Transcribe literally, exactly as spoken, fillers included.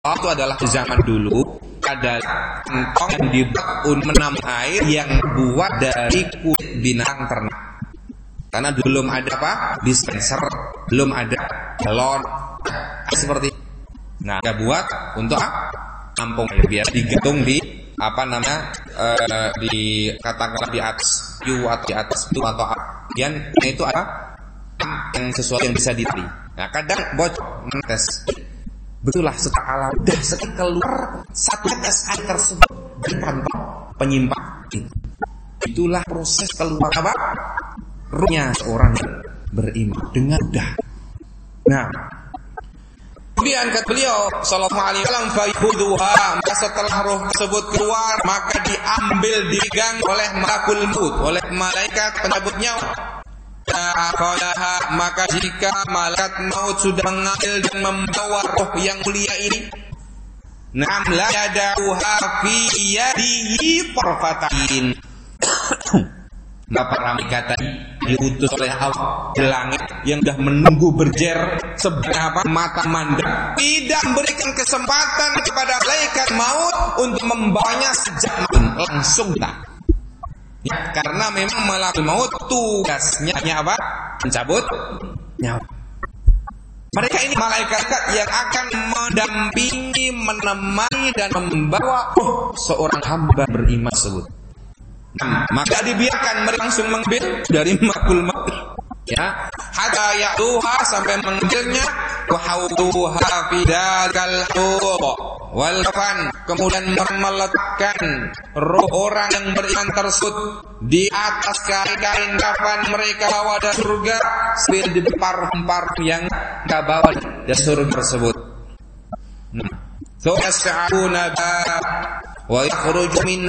itu adalah zaman dulu ada kantong yang dibuat untuk menam air yang buat dari kulit binatang ternak. Karena belum ada apa? Dispenser, belum ada galon seperti. Nah, dia buat untuk apa? Tampung air biar digantung di apa namanya uh, di katakanlah di atas piu atau di atas piu atau kemudian itu apa? Yang sesuatu yang bisa ditarik. Nah, kadang bocor menetes. Betullah setelah udah setelah keluar satu tetes air tersebut dari kantong penyimpan itu. Itulah proses keluar apa? Ruhnya seorang beriman dengan mudah. Nah, kemudian kata beliau sallallahu alaihi wasallam fayhuduha, maka setelah roh tersebut keluar maka diambil dipegang oleh malakul maut, oleh malaikat pencabut nyawa. Qalaha, maka jika malaikat maut sudah mengambil dan membawa roh yang mulia ini, nam la yadauha fi yadihi tarfatain. Maka para malaikat diutus oleh Allah di langit yang sudah menunggu berjer seberapa mata mandang, tidak memberikan kesempatan kepada malaikat maut untuk membawanya sejak langsung tak. Ya, karena memang malakul maut tugasnya apa? Mencabut nyawa. Mereka ini malaikat yang akan mendampingi, menemani dan membawa oh, seorang hamba beriman tersebut. Nah, maka dibiarkan mereka langsung mengambil dari malakul maut. Ya, hatta ya'tuha sampai mengambilnya wa hautuha fi dalal hub wal kafan, kemudian meletakkan roh orang yang beriman tersebut di atas kain-kain kafan mereka bawa dari surga sambil di parfum-parfum yang mereka bawa dari surga tersebut. Thumma yas'aluna wa yakhruju min